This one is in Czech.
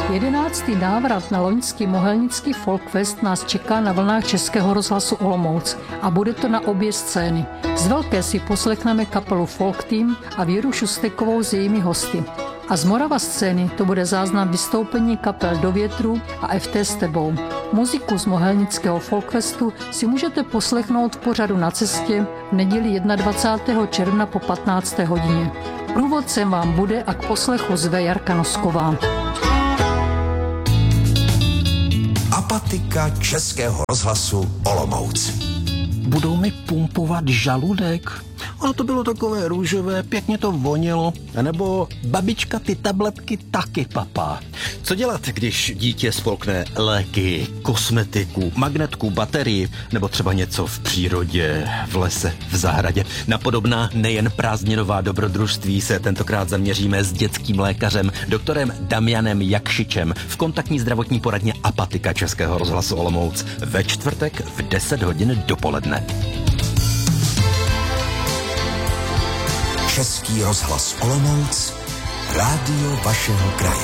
11. návrat na loňský mohelnický Folkfest nás čeká na vlnách Českého rozhlasu Olomouc a bude to na obě scény. Z velké si poslechneme kapelu Folk Team a Věru Šustekovou s jejími hosty. A z Morava scény to bude záznam vystoupení kapel Do větru a FT s tebou. Muziku z mohelnického Folkfestu si můžete poslechnout v pořadu Na cestě v neděli 21. června po 15. hodině. Průvodcem vám bude a k poslechu zve Jarka Nosková. Apatika Českého rozhlasu Olomouc. Budou mi pumpovat žaludek? Ale to bylo takové růžové, pěkně to vonilo. A nebo babička ty tabletky taky papá. Co dělat, když dítě spolkne léky, kosmetiku, magnetku, baterii nebo třeba něco v přírodě, v lese, v zahradě? Na podobná nejen prázdninová dobrodružství se tentokrát zaměříme s dětským lékařem, doktorem Damianem Jakšičem v kontaktní zdravotní poradně Apatika Českého rozhlasu Olomouc ve čtvrtek v 10 hodin dopoledne. Český rozhlas Olomouc, rádio vašeho kraje.